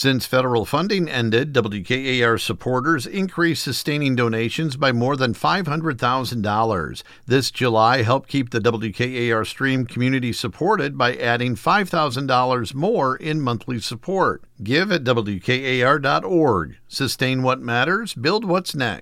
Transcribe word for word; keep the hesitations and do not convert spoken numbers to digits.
Since federal funding ended, W K A R supporters increased sustaining donations by more than five hundred thousand dollars. This July helped keep the W K A R Stream community supported by adding five thousand dollars more in monthly support. Give at W K A R dot org. Sustain what matters, build what's next.